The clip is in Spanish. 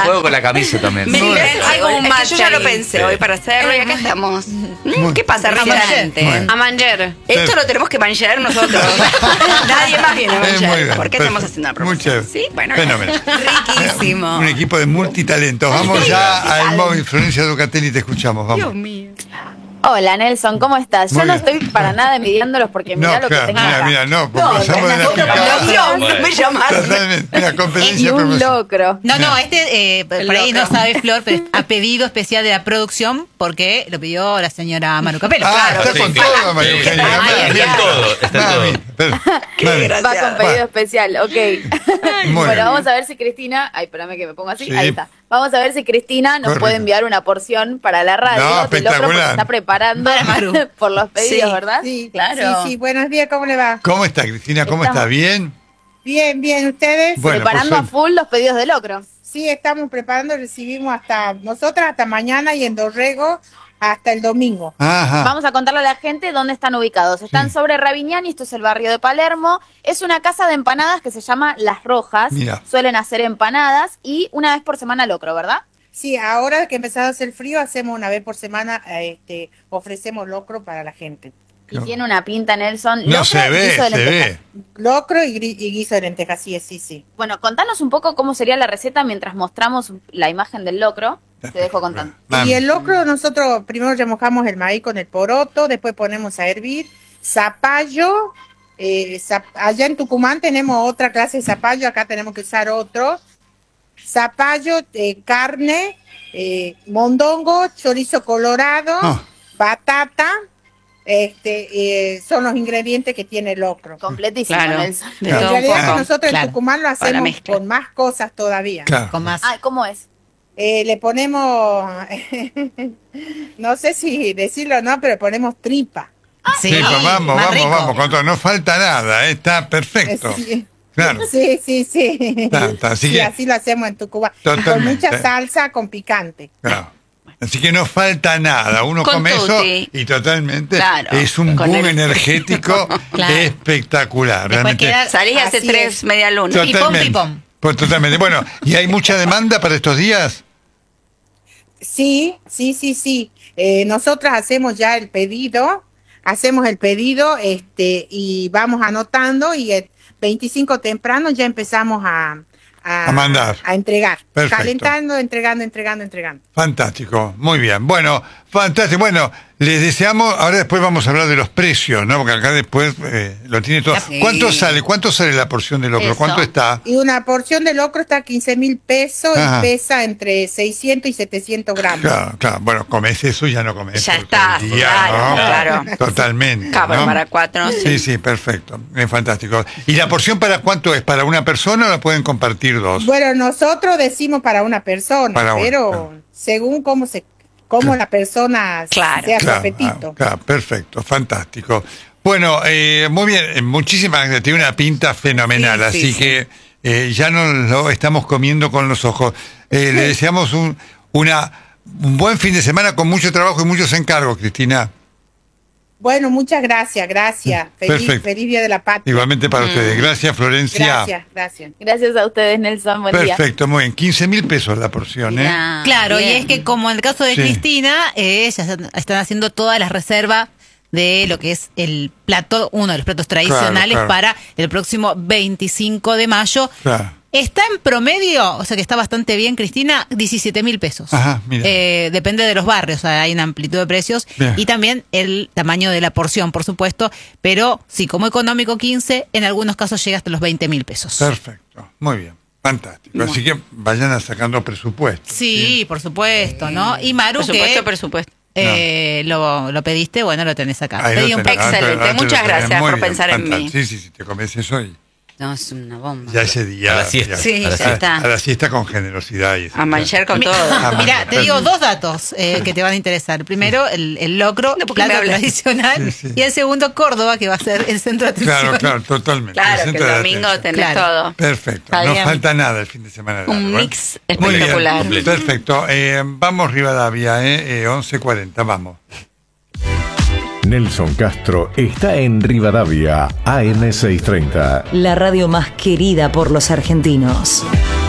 juego con la camisa también. Sí, hay como un match yo ya lo ahí. pensé hoy para hacerlo y acá estamos. ¿Qué pasa, Reciente? Bueno. A manger. Esto lo tenemos que manchar nosotros. Nadie más viene a Muy manchar. bien, ¿Por qué estamos perfecto. haciendo una Muy promoción? chévere. Sí, bueno. Fenómeno. Riquísimo. Un equipo de multitalentos. Vamos ya al móvil. Florencia Ducatelli, te escuchamos. Vamos. Dios mío. Hola Nelson, ¿cómo estás? Muy Yo no bien. estoy para nada envidiándolos porque mira No, lo que claro, tengo acá. mira, no, porque pasamos de la picada. No me llamaste. Totalmente. Mira, Y competencia un profesional. locro. No, por ahí no locro. sabe Flor, pero a pedido especial de la producción porque lo pidió la señora Manu Capelo. Ah, está con todo, María Sí, Eugenia. está Mira, en mira. todo, está en todo. Mami, pero- Qué Mami. gracia. Va con pedido especial, ok. Muy Bueno, bien. vamos a ver si Cristina... Ay, espérame que me pongo así. Sí. Ahí está. Vamos a ver si Cristina nos Correcto. puede enviar una porción para la radio. No, del locro, porque espectacular. se está preparando Para Maru. por los pedidos, Sí. ¿verdad? Sí, Claro. Sí, buenos días, ¿cómo le va? ¿Cómo está, Cristina? ¿Cómo está? Estamos- ¿Bien? Bien, bien, ¿ustedes? Bueno, Preparando a por full los pedidos de locro. Sí, estamos preparando, recibimos nosotras hasta mañana y en Dorrego hasta el domingo. Ajá. Vamos a contarle a la gente dónde están ubicados. Están Sí. sobre Ravignani, esto es el barrio de Palermo. Es una casa de empanadas que se llama Las Rojas. Mira. Suelen hacer empanadas y una vez por semana locro, ¿verdad? Sí, ahora que empezado a hacer frío, hacemos una vez por semana, ofrecemos locro para la gente. Y tiene una pinta, Nelson. No, Locro se y ve, guiso de se lentejas. ve. Locro y guiso de lentejas, sí, sí, sí. Bueno, contanos un poco cómo sería la receta mientras mostramos la imagen del locro. Te dejo contando. Mami. Y el locro nosotros primero remojamos el maíz con el poroto, después ponemos a hervir zapallo. Allá en Tucumán tenemos otra clase de zapallo, acá tenemos que usar otro. Zapallo, carne, mondongo, chorizo colorado, Ah. batata. Son los ingredientes que tiene el locro. Completísimo, Claro. Nelson. De En todo un realidad poco. nosotros claro. en Tucumán lo Para la hacemos mezcla. con más cosas todavía. Claro. Con más. Ah, ¿cómo es? Le ponemos, no sé si decirlo o no, pero ponemos tripa. Sí, pues vamos, más vamos, rico. vamos. Con todo. No falta nada, está perfecto. Sí, Claro. sí, sí. Está, así Sí, que- así lo hacemos en Tucumán. Y con Totalmente. mucha salsa, con picante. Claro. Así que no falta nada. Uno Con come eso tutti. y totalmente Claro. es un Con boom el- energético Claro. espectacular. Después Realmente. queda- Salís hace Así 3 es. media luna. Pipón. Pues totalmente. Bueno, ¿y hay mucha demanda para estos días? Sí. Nosotras hacemos ya el pedido, y vamos anotando y el 25 temprano ya empezamos a mandar. a entregar. Perfecto. Calentando, entregando. Fantástico, muy bien. Bueno, fantástico. Bueno, les deseamos, ahora después vamos a hablar de los precios, ¿no? Porque acá después lo tiene todo. Sí. ¿Cuánto sale la porción de locro? Eso. ¿Cuánto está? Y una porción de locro está a 15.000 pesos Ajá. y pesa entre 600 y 700 gramos. Claro. Bueno, comes eso y ya no comes. Ya todo está, el día, claro, ¿no? claro. Totalmente. Cabe ¿no? para 4, sí. Sí, perfecto. Es fantástico. ¿Y la porción para cuánto es? ¿Para una persona o la pueden compartir dos? Bueno, nosotros decimos para una persona, Para una, pero claro. según cómo la persona Claro. sea su Claro, apetito. claro, perfecto, fantástico. Bueno, muy bien, muchísimas gracias. Tiene una pinta fenomenal, Sí, así sí. que ya nos lo estamos comiendo con los ojos. Le deseamos un buen fin de semana con mucho trabajo y muchos encargos, Cristina. Bueno, muchas gracias. Perfecto. Feliz Día de la Patria. Igualmente para ustedes. Gracias, Florencia. Gracias. Gracias a ustedes, Nelson. Buen día. Perfecto, muy bien. 15.000 pesos la porción, ¿eh? Mirá, Claro, bien. y es que como en el caso de Sí. Cristina, ya están haciendo todas las reservas de lo que es el plato, uno de los platos tradicionales Claro. para el próximo 25 de mayo. Claro. Está en promedio, o sea que está bastante bien, Cristina, 17.000 pesos. Ajá, mira. Depende de los barrios, o sea, hay una amplitud de precios Bien. y también el tamaño de la porción, por supuesto, pero sí, como económico 15, en algunos casos llega hasta los 20.000 pesos. Perfecto, muy bien. Fantástico. Así que vayan sacando presupuesto. Sí, por supuesto, ¿no? Y Maru, Presupuesto. lo pediste, bueno, lo tenés acá. Ahí lo Pedí un tenés, poco. Excelente, ahora te lo muchas tenés. gracias Muy por bien, pensar en mí. fantástico. Sí, te comes eso y No, es una bomba. ya ese día. A la siesta. ya- Sí, a la ya está. A la siesta con generosidad. Y eso, A manchar con Mi- todo. Mira, te digo dos datos que te van a interesar. Primero, el locro, No, porque me plato hablas. tradicional. Sí, sí. Y el segundo, Córdoba, que va a ser el centro de atención. Claro, totalmente. Claro, que centro el de domingo atención. tenés Claro. todo. Perfecto. Está No bien. falta nada el fin de semana. largo, Un ¿eh? mix Muy bien, espectacular. completo. Perfecto. Vamos Rivadavia, 11:40. Vamos. Nelson Castro está en Rivadavia, AM630. La radio más querida por los argentinos.